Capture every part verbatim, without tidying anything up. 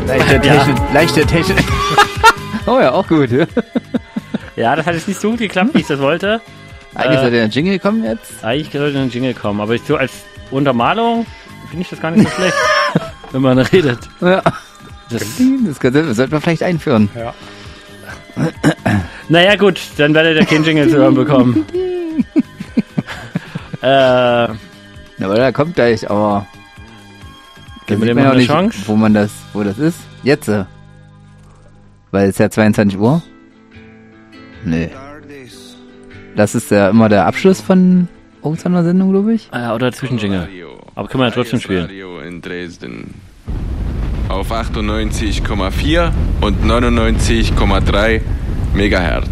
Leichte Technik. Ja. Leichte Technik. Oh ja, auch gut. Ja, Ja, das hat jetzt nicht so gut geklappt, wie ich das wollte. eigentlich Äh, sollte der Jingle kommen jetzt. Eigentlich sollte ein Jingle kommen, aber ich, so als Untermalung finde ich das gar nicht so schlecht, wenn man redet. Ja. Das, Das könnte- sollten wir vielleicht einführen. ja. Naja gut, dann werdet ihr keinen Jingle zu hören bekommen. äh, Ja, aber da kommt gleich, aber... Geben da wir sieht dem man noch auch eine nicht, Chance? wo man das, wo das ist. Jetzt. äh. Weil es ja zweiundzwanzig Uhr. Nee. Das ist ja immer der Abschluss von irgendeiner Sendung, glaube ich. äh, oder Zwischenjingle. Aber können wir ja trotzdem spielen. Radio in Dresden. Auf achtundneunzig Komma vier und neunundneunzig Komma drei Megahertz.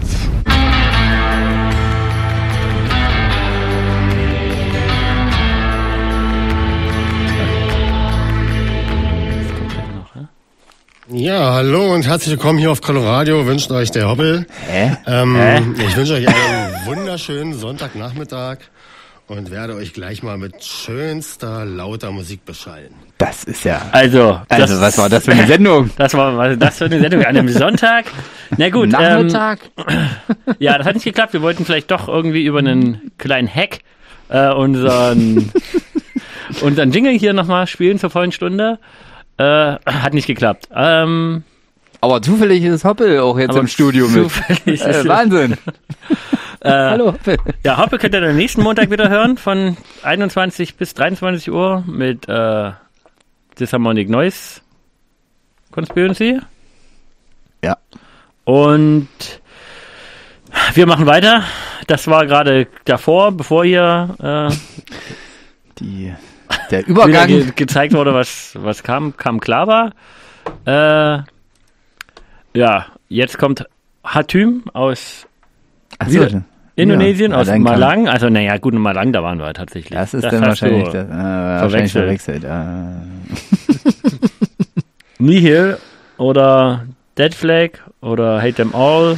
Das kommt gleich noch, ne? Ja, hallo und herzlich willkommen hier auf Coloradio. Wünscht euch der Hoppel. Hä? Ähm, Hä? Ich wünsche euch einen wunderschönen Sonntagnachmittag und werde euch gleich mal mit schönster, lauter Musik beschallen. Das ist ja... Also, Also, was war das für eine Sendung? Das war was ist das für eine Sendung an einem Sonntag. Na gut, Nachmittag? Ähm, ja, das hat nicht geklappt. Wir wollten vielleicht doch irgendwie über einen kleinen Hack äh, unseren, unseren Jingle hier nochmal spielen zur vollen Stunde. Äh, hat nicht geklappt. Ähm, Aber zufällig ist Hoppel auch jetzt aber im Studio mit. zufällig ist- Äh, Wahnsinn. Hallo Hoppel. Ja, Hoppe könnt ihr dann nächsten Montag wieder hören von einundzwanzig bis dreiundzwanzig Uhr mit äh, Disharmonic Noise Conspiracy. Ja. Und wir machen weiter. Das war gerade davor, bevor hier äh, Die, der wieder Übergang. ge gezeigt wurde, was, was kam, kam klar war. Äh, ja, jetzt kommt Hatym aus Ach wieder- so, Indonesien, ja, aus dann kann- Malang. Also, naja, gut, in Malang, da waren wir tatsächlich. Das ist das dann hast wahrscheinlich, du das, äh, wahrscheinlich verwechselt. verwechselt. Äh. Nihil oder Dead Flag oder Hate Them All.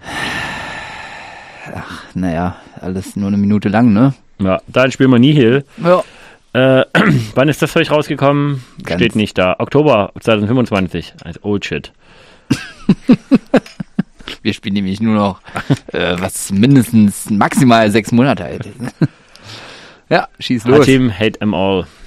Naja, alles nur eine Minute lang, ne? Ja, dann spielen wir Nihil. Ja. Äh, wann ist das für euch rausgekommen? Ganz- Steht nicht da. Oktober zwanzig fünfundzwanzig. Als Old Shit. Wir spielen nämlich nur noch, äh, was mindestens maximal sechs Monate alt ist. Ja, schieß los. Team Hate Them All.